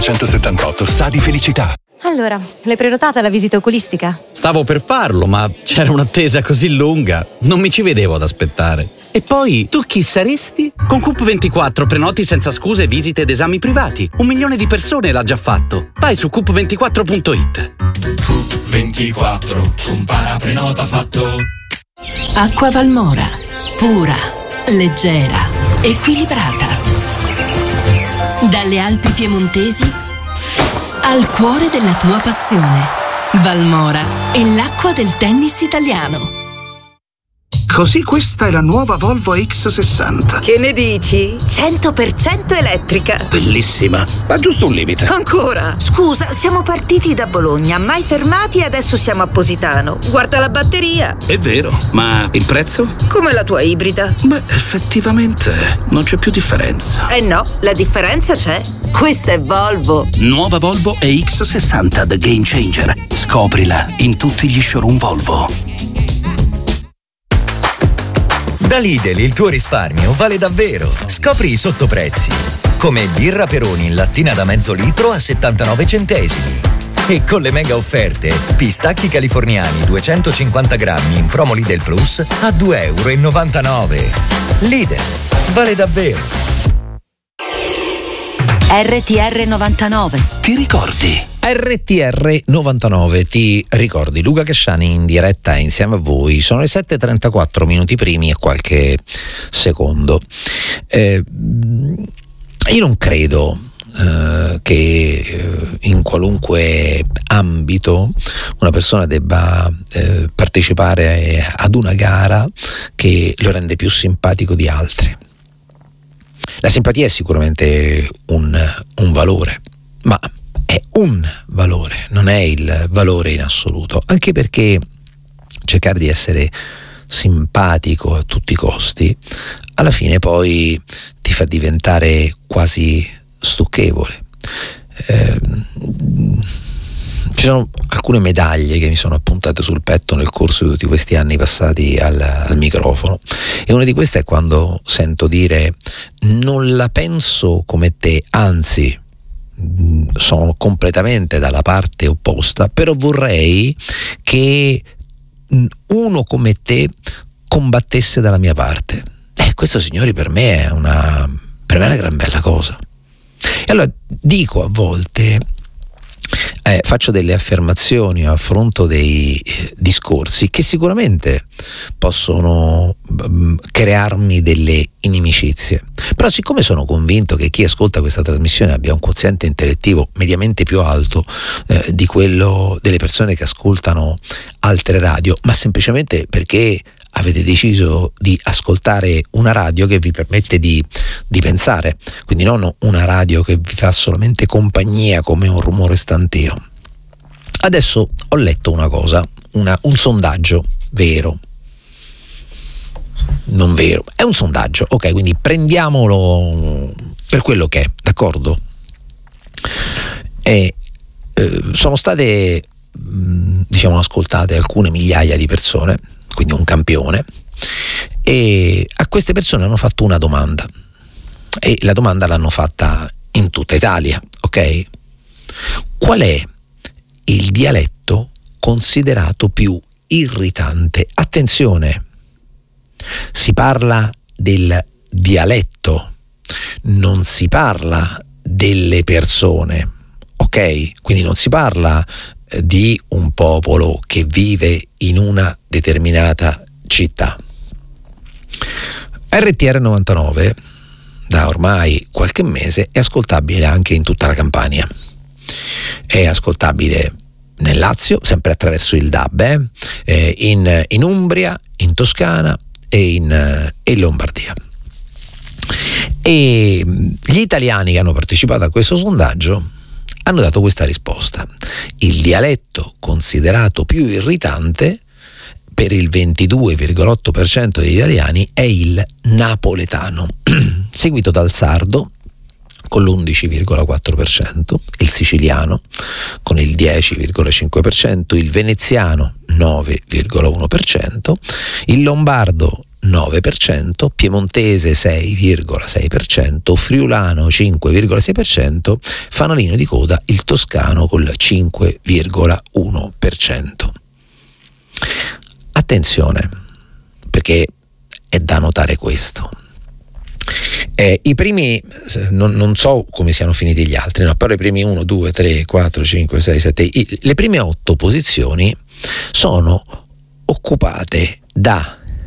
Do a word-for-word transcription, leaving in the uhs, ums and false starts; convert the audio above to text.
centosettantotto sa di felicità. Allora, l'hai prenotata la visita oculistica? Stavo per farlo, ma c'era un'attesa così lunga, non mi ci vedevo ad aspettare. E poi, tu chi saresti? Con Coop ventiquattro prenoti senza scuse visite ed esami privati. Un milione di persone l'ha già fatto. Vai su coop ventiquattro punto it. Coop ventiquattro, compara prenota fatto. Acqua Valmora, pura, leggera, equilibrata. Dalle Alpi piemontesi al cuore della tua passione. Valmora è l'acqua del tennis italiano. Così questa è la nuova Volvo X sessanta. Che ne dici? cento per cento elettrica. Bellissima, ma giusto un limite. Ancora? Scusa, siamo partiti da Bologna, mai fermati e adesso siamo a Positano. Guarda la batteria. È vero, ma il prezzo? Come la tua ibrida. Beh, effettivamente non c'è più differenza. Eh no, la differenza c'è. Questa è Volvo. Nuova Volvo E X sessanta The Game Changer. Scoprila in tutti gli showroom Volvo. Da Lidl il tuo risparmio vale davvero. Scopri i sottoprezzi. Come birra Peroni in lattina da mezzo litro a settantanove centesimi. E con le mega offerte, pistacchi californiani duecentocinquanta grammi in promo Lidl Plus a due e novantanove euro. Lidl, vale davvero. R T R novantanove. Ti ricordi? R T R novantanove, ti ricordi? Luca Casciani in diretta insieme a voi. Sono le sette e trentaquattro, minuti primi e qualche secondo. Eh, io non credo eh, che eh, in qualunque ambito una persona debba eh, partecipare ad una gara che lo rende più simpatico di altri. La simpatia è sicuramente un, un valore, ma è un valore, non è il valore in assoluto, anche perché cercare di essere simpatico a tutti i costi alla fine poi ti fa diventare quasi stucchevole. Eh, ci sono alcune medaglie che mi sono appuntate sul petto nel corso di tutti questi anni passati al, al microfono, e una di queste è quando sento dire: non la penso come te, anzi sono completamente dalla parte opposta, però vorrei che uno come te combattesse dalla mia parte. Eh, questo, signori, per me è una per me è una gran bella cosa. E allora dico a volte, eh, faccio delle affermazioni, affronto dei eh, discorsi che sicuramente possono mh, crearmi delle inimicizie, però siccome sono convinto che chi ascolta questa trasmissione abbia un quoziente intellettivo mediamente più alto eh, di quello delle persone che ascoltano altre radio, ma semplicemente perché avete deciso di ascoltare una radio che vi permette di, di pensare, quindi non una radio che vi fa solamente compagnia come un rumore stantio. Adesso ho letto una cosa, una, un sondaggio vero, non vero, è un sondaggio, ok, quindi prendiamolo per quello che è, d'accordo? E eh, sono state mh, diciamo ascoltate alcune migliaia di persone, quindi un campione, e a queste persone hanno fatto una domanda, e la domanda l'hanno fatta in tutta Italia, ok? Qual è il dialetto considerato più irritante? Attenzione, si parla del dialetto, non si parla delle persone, ok? Quindi non si parla di un popolo che vive in una determinata città. R T R novantanove da ormai qualche mese è ascoltabile anche in tutta la Campania, è ascoltabile nel Lazio sempre attraverso il D A B, eh? Eh, in, in Umbria, in Toscana e in, eh, in Lombardia. E gli italiani che hanno partecipato a questo sondaggio hanno dato questa risposta: il dialetto considerato più irritante per il ventidue virgola otto per cento degli italiani è il napoletano, seguito dal sardo con l'undici virgola quattro per cento, il siciliano con il dieci virgola cinque per cento, il veneziano nove virgola uno per cento, il lombardo nove per cento, piemontese sei virgola sei per cento, friulano cinque virgola sei per cento, fanalino di coda il toscano col cinque virgola uno per cento. Attenzione, perché è da notare questo. Eh, I primi, non, non so come siano finiti gli altri, no, però i primi uno, due, tre, quattro, cinque, sei, sette, i, le prime otto posizioni sono occupate da